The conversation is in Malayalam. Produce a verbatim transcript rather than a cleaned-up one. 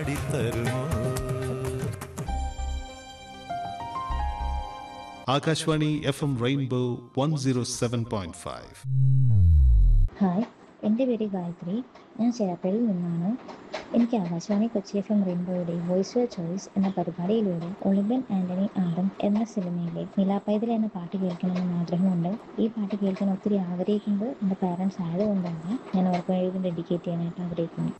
Akashvani F M rainbow one zero seven point five. Hi, എൻ്റെ പേര് ഗായത്രി. ഞാൻ ചേർത്തലയിൽ നിന്നാണ്. എനിക്ക് Akashvani Kochi F M റെയിൻബോയുടെ voice your choice എന്ന പരിപാടിയിലൂടെ ഒളിമ്പൻ ആന്റണി ആദം എന്ന സിനിമയിലെ നിലാപ്പൈതൽ എന്ന പാട്ട് കേൾക്കണമെന്ന് ആഗ്രഹമുണ്ട്. ഈ പാട്ട് കേൾക്കാൻ ഒത്തിരി ആഗ്രഹിക്കുന്നത് എൻ്റെ പാരൻസ് ആയതുകൊണ്ടാണ് ഞാൻ അവർക്ക് വേണ്ടി ഡെഡിക്കേറ്റ് ചെയ്യാനായിട്ട് ആഗ്രഹിക്കുന്നു.